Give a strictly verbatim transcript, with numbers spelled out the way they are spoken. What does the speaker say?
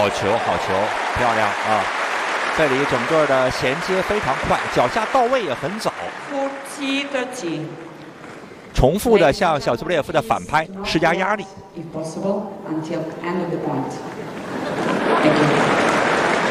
好球，好球，漂亮啊！这里整个的衔接非常快，脚下到位也很早。 腹肌的紧。 重复的向小兹布列夫的反拍施加压力。 If possible, until end of the point. Thank you.